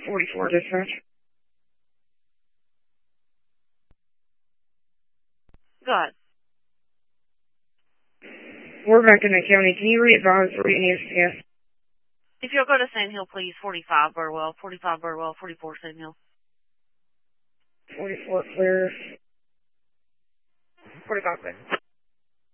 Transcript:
44 dispatch. Go ahead. We're back in the county. Can you re-advise the ESPS? If you'll go to Sand Hill, please. 45 Burwell, 45 Burwell, 44 Sand Hill. 44 clear. 45 clear.